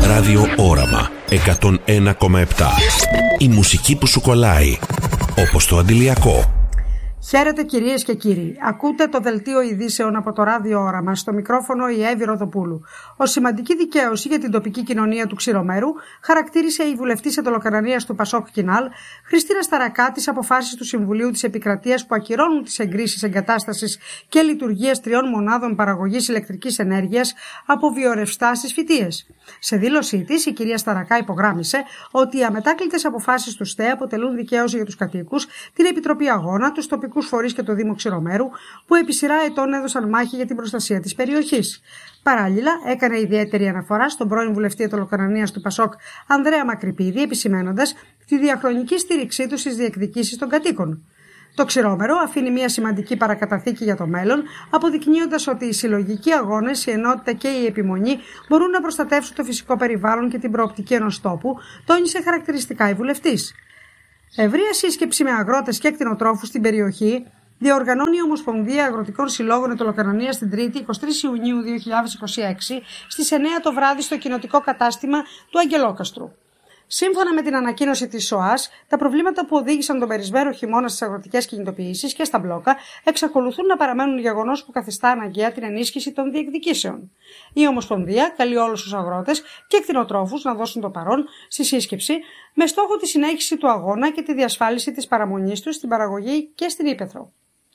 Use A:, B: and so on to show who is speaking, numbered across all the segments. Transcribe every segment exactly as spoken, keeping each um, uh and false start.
A: Ραδιόοραμα εκατόν ένα κόμμα επτά. Η μουσική που σου κολλάει, όπως το αντιλιακό.
B: Χαίρετε κυρίες και κύριοι. Ακούτε το δελτίο ειδήσεων από το Ραδιόοραμα. Στο μικρόφωνο η Εύη Ροδοπούλου. Ως σημαντική δικαίωση για την τοπική κοινωνία του Ξηρομέρου χαρακτήρισε η βουλευτής εντολοκαρανίας του Πασόκ Κινάλ, Χριστίνα Σταρακά, τις αποφάσεις του Συμβουλίου της Επικρατείας που ακυρώνουν τις εγκρίσεις εγκατάστασης και λειτουργίας τριών μονάδων παραγωγής ηλεκτρικής ενέργειας από βιορευστά στις Φυτίες. Σε δήλωσή της, η κυρία Σταρακά υπογράμμισε ότι οι αμετάκλητες αποφάσεις του ΣΤΕ αποτελούν δικαίωση για τους κατοίκους, την Επιτροπή Αγώνα, τους τοπικούς φορείς και το Δήμο Ξηρομέρου, που επί σειρά ετών έδωσαν μάχη για την προστασία της περιοχής. Παράλληλα, έκανε ιδιαίτερη αναφορά στον πρώην βουλευτή εντολοκαρανίας του Πασόκ, Ανδρέα Μακρυπίδη, επισημένοντας τη διαχρονική στήριξή του στις διεκδικήσεις των κατοίκων. Το Ξηρόμερο αφήνει μια σημαντική παρακαταθήκη για το μέλλον, αποδεικνύοντας ότι οι συλλογικοί αγώνες, η ενότητα και η επιμονή μπορούν να προστατεύσουν το φυσικό περιβάλλον και την προοπτική ενός τόπου, τόνισε χαρακτηριστικά η βουλευτής. Ευρεία σύσκεψη με αγρότες και κτηνοτρόφους στην περιοχή διοργανώνει η Ομοσπονδία Αγροτικών Συλλόγων Εντολοκαρανίας την Τρίτη, εικοστή τρίτη Ιουνίου δύο χιλιάδες είκοσι έξι, στις εννέα το βράδυ στο κοινοτικό κατάστημα του Αγγελόκαστρου. Σύμφωνα με την ανακοίνωση της ΣΟΑΣ, τα προβλήματα που οδήγησαν τον περισμένο χειμώνα στις αγροτικές κινητοποιήσεις και στα μπλόκα εξακολουθούν να παραμένουν γεγονός που καθιστά αναγκαία την ενίσχυση των διεκδικήσεων. Η Ομοσπονδία καλεί όλους τους αγρότες και κτηνοτρόφους να δώσουν το παρόν στη σύσκεψη με στόχο τη συνέχιση του αγώνα και τη διασφάλιση της παραμονής τους στην παραγωγή και στην ύπαιθρο.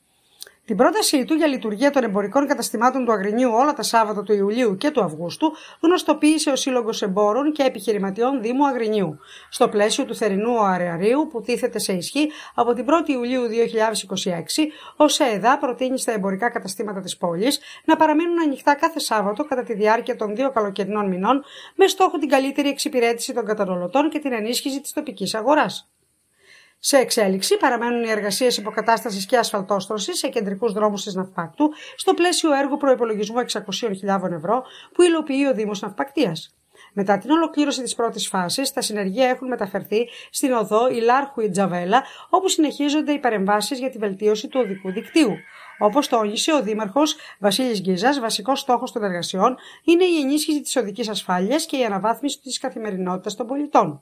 B: Την πρότασή του για λειτουργία των εμπορικών καταστημάτων του Αγρινίου όλα τα Σάββατα του Ιουλίου και του Αυγούστου γνωστοποίησε ο Σύλλογος Εμπόρων και Επιχειρηματιών Δήμου Αγρινίου, στο πλαίσιο του θερινού αεραρίου που τίθεται σε ισχύ από την πρώτη Ιουλίου δύο χιλιάδες είκοσι έξι, ο ΣΕΕΔΑ προτείνει στα εμπορικά καταστήματα της πόλης να παραμείνουν ανοιχτά κάθε Σάββατο κατά τη διάρκεια των δύο καλοκαιρινών μηνών, με στόχο την καλύτερη εξυπηρέτηση των καταναλωτών και την ενίσχυση της τοπικής αγοράς. Σε εξέλιξη παραμένουν οι εργασίες υποκατάστασης και ασφαλτόστρωσης σε κεντρικούς δρόμους της Ναυπάκτου, στο πλαίσιο έργου προϋπολογισμού εξακόσιες χιλιάδες ευρώ που υλοποιεί ο Δήμος Ναυπακτίας. Μετά την ολοκλήρωση της πρώτης φάσης, τα συνεργεία έχουν μεταφερθεί στην οδό Ηλάρχου Τζαβέλα, όπου συνεχίζονται οι παρεμβάσεις για τη βελτίωση του οδικού δικτύου. Όπως τόνισε ο Δήμαρχος Βασίλης Γκίζας, βασικός στόχος των εργασιών είναι η ενίσχυση της οδικής ασφάλειας και η αναβάθμιση της καθημερινότητας των πολιτών.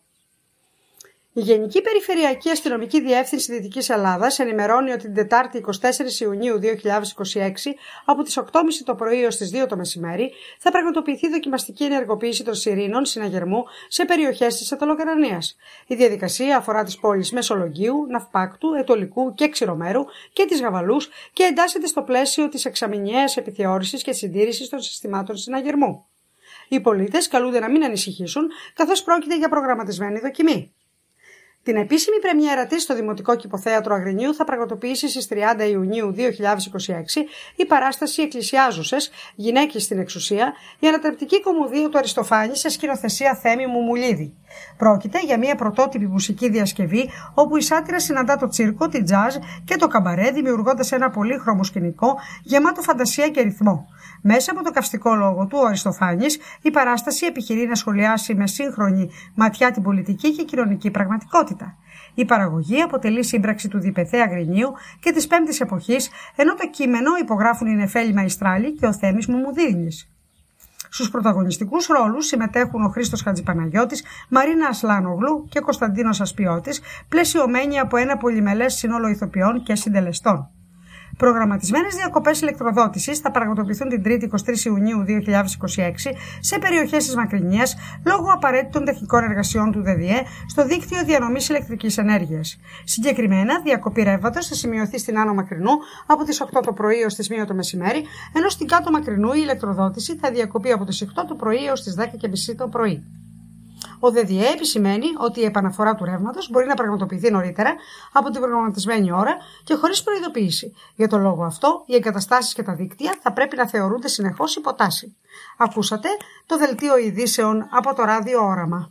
B: Η Γενική Περιφερειακή Αστυνομική Διεύθυνση Δυτικής Ελλάδας ενημερώνει ότι την Τετάρτη εικοστή τέταρτη Ιουνίου δύο χιλιάδες είκοσι έξι από τις οκτώ και μισή το πρωί ως τις δύο το μεσημέρι θα πραγματοποιηθεί δοκιμαστική ενεργοποίηση των σιρήνων συναγερμού σε περιοχές της Εντολοκαρανίας. Η διαδικασία αφορά τις πόλεις Μεσολογγίου, Ναυπάκτου, Ετωλικού και Ξηρομέρου και της Γαβαλούς και εντάσσεται στο πλαίσιο της εξαμηνιαίας επιθεώρησης και συντήρησης των συστημάτων συναγερμού. Οι πολίτες καλούνται να μην ανησυχήσουν, καθώς πρόκειται για προγραμματισμένη δοκιμή. Την επίσημη πρεμιέρα της στο Δημοτικό Κηποθέατρο Αγρινίου θα πραγματοποιήσει στις τριάντα Ιουνίου δύο χιλιάδες είκοσι έξι η παράσταση «Εκκλησιάζουσες, γυναίκες στην εξουσία», η ανατρεπτική κομμωδία του Αριστοφάνη σε σκηνοθεσία Θέμη Μουμουλίδη. Πρόκειται για μια πρωτότυπη μουσική διασκευή όπου η σάτυρα συναντά το τσίρκο, την τζάζ και το καμπαρέ, δημιουργώντας ένα πολύχρωμο σκηνικό γεμάτο φαντασία και ρυθμό. Μέσα από το καυστικό λόγο του, ο Αριστοφάνης, η παράσταση επιχειρεί να σχολιάσει με σύγχρονη ματιά την πολιτική και κοινωνική πραγματικότητα. Η παραγωγή αποτελεί σύμπραξη του Διπεθέ Αγρινίου και της Πέμπτης Εποχής, ενώ το κείμενο υπογράφουν η Νεφέλη Μαϊστράλη και ο Θέμης Μουμουδίνης. Στους πρωταγωνιστικούς ρόλους συμμετέχουν ο Χρήστος Χατζηπαναγιώτης, Μαρίνα Ασλάνογλου και Κωνσταντίνος Ασπιώτης, πλαισιωμένοι από ένα πολυμελές σύνολο ηθοποιών και συντελεστών. Προγραμματισμένες διακοπές ηλεκτροδότησης θα πραγματοποιηθούν την Τρίτη εικοστή τρίτη Ιουνίου δύο χιλιάδες είκοσι έξι σε περιοχές της Μακρινίας λόγω απαραίτητων τεχνικών εργασιών του ΔΕΔΙΕ στο δίκτυο διανομής ηλεκτρικής ενέργειας. Συγκεκριμένα, διακοπή ρεύματος θα σημειωθεί στην Άνω Μακρινού από τις οκτώ το πρωί έως τις μία το μεσημέρι, ενώ στην Κάτω Μακρινού η ηλεκτροδότηση θα διακοπεί από τις οκτώ το πρωί έως τις δέκα και μισή το πρωί. Ο ΔΕΔΙΕ επισημαίνει ότι η επαναφορά του ρεύματος μπορεί να πραγματοποιηθεί νωρίτερα από την προγραμματισμένη ώρα και χωρίς προειδοποίηση. Για τον λόγο αυτό, οι εγκαταστάσεις και τα δίκτυα θα πρέπει να θεωρούνται συνεχώς υποτάση. Ακούσατε το δελτίο ειδήσεων από το Ραδιόοραμα.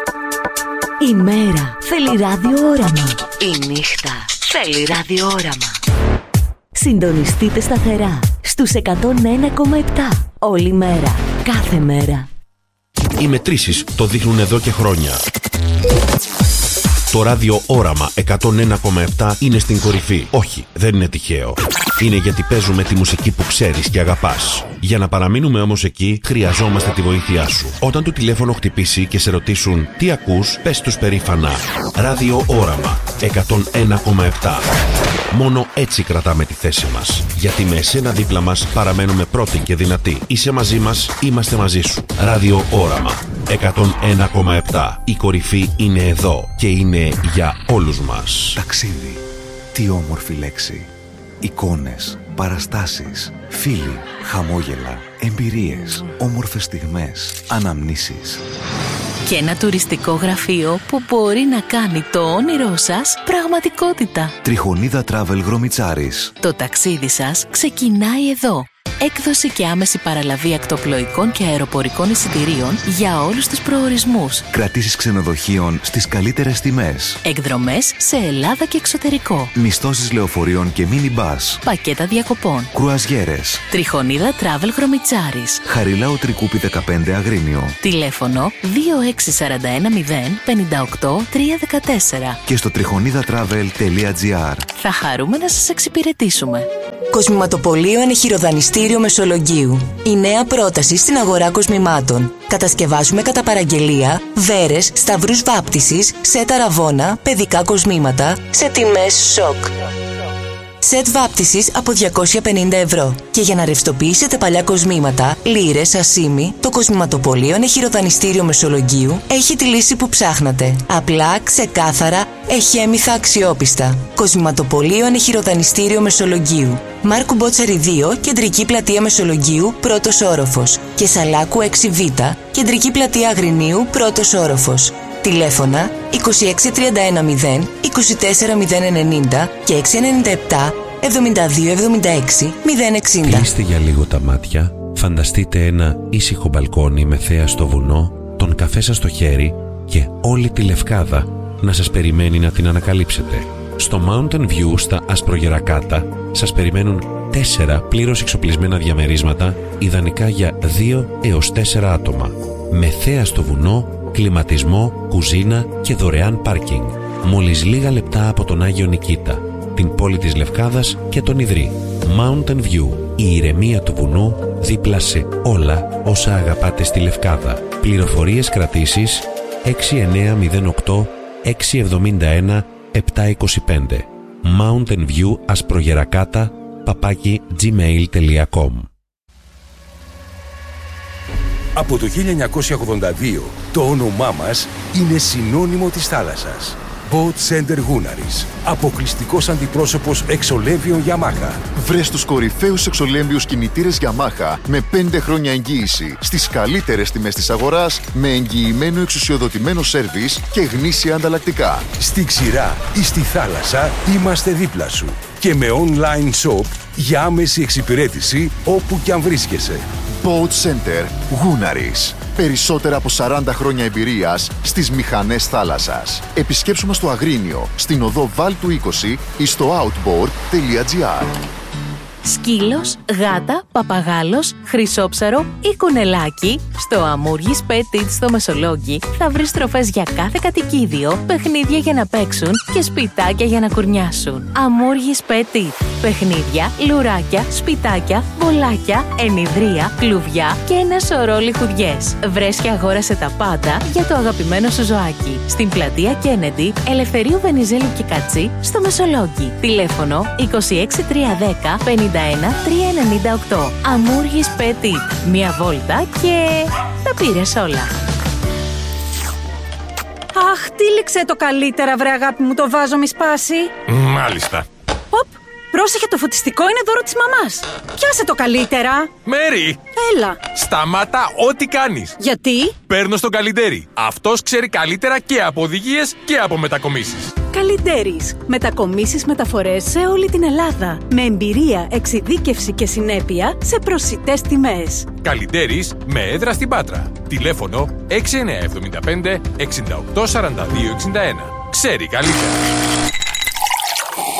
C: Η μέρα θέλει ραδιόοραμα. Η νύχτα θέλει ραδιόοραμα. Συντονιστείτε σταθερά στους εκατόν ένα κόμμα επτά. Όλη μέρα, κάθε μέρα.
A: Οι μετρήσεις το δείχνουν εδώ και χρόνια. Το ράδιο Όραμα εκατόν ένα κόμμα επτά είναι στην κορυφή. Όχι, δεν είναι τυχαίο. Είναι γιατί παίζουμε τη μουσική που ξέρεις και αγαπάς. Για να παραμείνουμε όμως εκεί, χρειαζόμαστε τη βοήθειά σου. Όταν το τηλέφωνο χτυπήσει και σε ρωτήσουν τι ακούς, πες τους περήφανα Ράδιο Όραμα εκατόν ένα κόμμα επτά. Μόνο έτσι κρατάμε τη θέση μας. Γιατί με εσένα δίπλα μας παραμένουμε πρώτοι και δυνατοί. Είσαι μαζί μας, είμαστε μαζί σου. Ράδιο Όραμα εκατόν ένα κόμμα επτά. Η κορυφή είναι εδώ και είναι για όλους μας.
D: Ταξίδι. Τι όμορφη λέξη. Εικόνες, παραστάσεις, φίλοι, χαμόγελα, εμπειρίες, όμορφες στιγμές, αναμνήσεις.
C: Και ένα τουριστικό γραφείο που μπορεί να κάνει το όνειρό σας πραγματικότητα.
D: Τριχονίδα Travel Γρομιτσάρης.
C: Το ταξίδι σας ξεκινάει εδώ. Έκδοση και άμεση παραλαβή ακτοπλοϊκών και αεροπορικών εισιτηρίων για όλους τους προορισμούς.
D: Κρατήσεις ξενοδοχείων στις καλύτερες τιμές.
C: Εκδρομές σε Ελλάδα και εξωτερικό.
D: Μισθώσεις λεωφορείων και μίνι μπας.
C: Πακέτα διακοπών.
D: Κρουαζιέρες.
C: Τριχονίδα Travel Γρομιτσάρης.
D: Χαριλάου Τρικούπη δεκαπέντε Αγρίνιο.
C: Τηλέφωνο δύο έξι τέσσερα ένα μηδέν πέντε οκτώ τρία ένα τέσσερα.
D: Και στο τριχονίδατραvel τελεία τζι άρ.
C: Θα χαρούμε να σας εξυπηρετήσουμε.
E: Κοσμηματοπωλείο Ενεχειροδανιστήριο Μεσολογγίου. Η νέα πρόταση στην αγορά κοσμημάτων. Κατασκευάζουμε κατά παραγγελία βέρες, σταυρούς βάπτισης, σετ αραβώνα, παιδικά κοσμήματα σε τιμές σοκ. Σετ βάπτισης από διακόσια πενήντα ευρώ. Και για να ρευστοποιήσετε παλιά κοσμήματα, λίρες, ασήμι, το Κοσμηματοπωλείο Ενεχειροδανιστήριο Μεσολογγίου έχει τη λύση που ψάχνατε. Απλά, ξεκάθαρα, εχέμηθα, αξιόπιστα. Κοσμηματοπωλείο Ενεχειροδανιστήριο Μεσολογγίου. Μάρκου Μπότσαρη δύο, κεντρική πλατεία Μεσολογγίου, πρώτος όροφος. Και Σαλάκου έξι β, κεντρική πλατεία Αγρινίου, πρώτος όροφος. Τηλέφωνα είκοσι έξι τριάντα ένα μηδέν είκοσι τέσσερα μηδέν ενενήντα και έξι εννιά επτά εβδομήντα δύο εβδομήντα έξι μηδέν εξήντα.
A: Κλείστε για λίγο τα μάτια, φανταστείτε ένα ήσυχο μπαλκόνι με θέα στο βουνό, τον καφέ σας στο χέρι και όλη τη Λευκάδα να σας περιμένει να την ανακαλύψετε. Στο Mountain View στα Ασπρογερακάτα σας περιμένουν τέσσερα πλήρως εξοπλισμένα διαμερίσματα, ιδανικά για δύο έως τέσσερα άτομα, με θέα στο βουνό, κλιματισμό, κουζίνα και δωρεάν πάρκινγκ. Μόλις λίγα λεπτά από τον Άγιο Νικήτα, την πόλη της Λευκάδας και τον Ιδρύ. Mountain View, η ηρεμία του βουνού δίπλα σε όλα όσα αγαπάτε στη Λευκάδα. Πληροφορίες κρατήσεις έξι εννιά μηδέν οκτώ έξι εβδομήντα ένα επτά είκοσι πέντε. Mountain View Ασπρογερακάτα παπάκι gmail τελεία com.
F: Από το χίλια εννιακόσια ογδόντα δύο το όνομά μας είναι συνώνυμο της θάλασσας. Boat Center Gunaris. Αποκλειστικός αντιπρόσωπος εξολέμβιων Yamaha.
G: Βρες τους κορυφαίους εξολέμβιους κινητήρες Yamaha με πέντε χρόνια εγγύηση στις καλύτερες τιμές της αγοράς, με εγγυημένο εξουσιοδοτημένο σέρβις και γνήσια ανταλλακτικά.
F: Στη ξηρά ή στη θάλασσα είμαστε δίπλα σου. Και με online shop για άμεση εξυπηρέτηση όπου κι αν βρίσκεσαι.
G: Boat Center Gunaris. Περισσότερα από σαράντα χρόνια εμπειρίας στις μηχανές θάλασσας. Επισκέψου μας στο Αγρίνιο, στην οδό Βάλτου είκοσι ή στο outboard τελεία τζι άρ.
C: Σκύλος, γάτα, παπαγάλος, χρυσόψαρο ή κουνελάκι, στο Αμούργης Petit στο Μεσολόγγι θα βρεις τροφές για κάθε κατοικίδιο, παιχνίδια για να παίξουν και σπιτάκια για να κουρνιάσουν. Αμούργης Petit. Παιχνίδια, λουράκια, σπιτάκια, μπολάκια, ενιδρία, κλουβιά και ένα σωρό λιχουδιές. Βρες και αγόρασε τα πάντα για το αγαπημένο σου ζωάκι. Στην πλατεία Κέννεντι, Ελευθερίου Βενιζέλου και Κατσί, στο Μεσολόγγι. Τηλέφωνο είκοσι έξι τριακόσια δέκα πενήντα ένα τριακόσια ενενήντα οκτώ. Αμούργης Petit. Μία βόλτα και τα πήρες όλα.
H: Αχ, τύλιξε το καλύτερα, βρε αγάπη μου, το βάζο μη σπάσει.
I: Μάλιστα.
H: Οπ, πρόσεχε, το φωτιστικό είναι δώρο της μαμάς. Πιάσε το καλύτερα.
I: Μέρι!
H: Έλα.
I: Σταμάτα ό,τι κάνεις.
H: Γιατί?
I: Παίρνω στον Καλιντέρι. Αυτός ξέρει καλύτερα και από οδηγίες και από μετακομίσεις.
H: Καλιντέρις. Μετακομίσεις, μεταφορές σε όλη την Ελλάδα. Με εμπειρία, εξειδίκευση και συνέπεια σε προσιτές τιμές.
I: Καλιντέρις με έδρα στην Πάτρα. Τηλέφωνο έξι εννιά εβδομήντα πέντε εξήντα οκτώ σαράντα δύο εξήντα ένα. Ξέρει καλύτερα.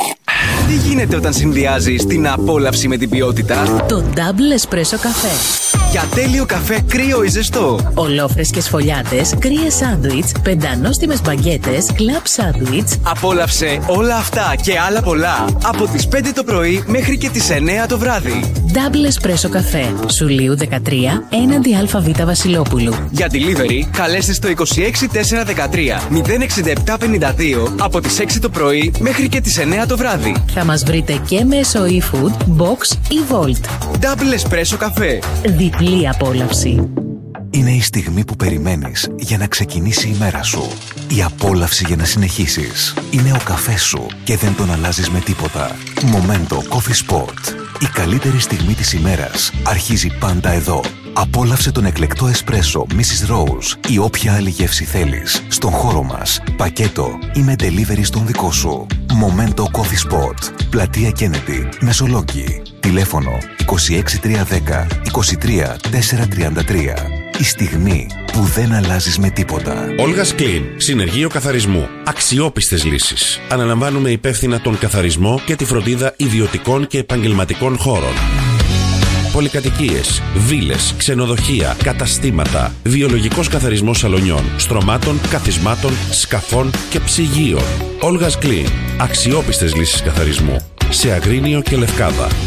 J: Τι γίνεται όταν συνδυάζεις την απόλαυση με την ποιότητα?
C: Το Double Espresso Café.
J: Για τέλειο καφέ κρύο ή ζεστό.
C: Ολόφρεσκες φωλιάτες, κρύες σάντουιτς, πεντανόστιμες μπαγκέτες, κλαμπ σάντουιτς.
J: Απόλαυσε όλα αυτά και άλλα πολλά από τις πέντε το πρωί μέχρι και τις εννέα το βράδυ.
C: Double Espresso καφέ. Σουλίου δεκατρία, έναντι ΑΒ Βασιλόπουλου.
J: Για delivery, καλέστε στο είκοσι έξι τετρακόσια δεκατρία μηδέν εξήντα επτά πενήντα δύο από τις έξι το πρωί μέχρι και τις εννέα το βράδυ.
C: Θα μας βρείτε και μέσω eFood, Box ή Volt.
J: Double Espresso καφέ.
C: Διπλή απόλαυση.
D: Είναι η στιγμή που περιμένεις για να ξεκινήσει η μέρα σου. Η απόλαυση για να συνεχίσεις. Είναι ο καφές σου και δεν τον αλλάζεις με τίποτα. Momento Coffee Sport. Η καλύτερη στιγμή της ημέρας αρχίζει πάντα εδώ. Απόλαυσε τον εκλεκτό εσπρέσο μίσις Rose ή όποια άλλη γεύση θέλεις στον χώρο μας, πακέτο ή με delivery στον δικό σου. Momento Coffee Sport. Πλατεία Kennedy, Μεσολόγγι. Τηλέφωνο είκοσι έξι τριακόσια δέκα είκοσι τρία τετρακόσια τριάντα τρία. Η στιγμή που δεν αλλάζεις με τίποτα.
A: Olga's Clean. Συνεργείο καθαρισμού. Αξιόπιστες λύσεις. Αναλαμβάνουμε υπεύθυνα τον καθαρισμό και τη φροντίδα ιδιωτικών και επαγγελματικών χώρων. Πολυκατοικίες, βίλες, ξενοδοχεία, καταστήματα, βιολογικός καθαρισμός σαλονιών, στρωμάτων, καθισμάτων, σκαφών και ψυγείων. Olga's Clean. Αξιόπιστες λύσεις καθαρισμού. Σε Αγρίνιο και Λευκάδα.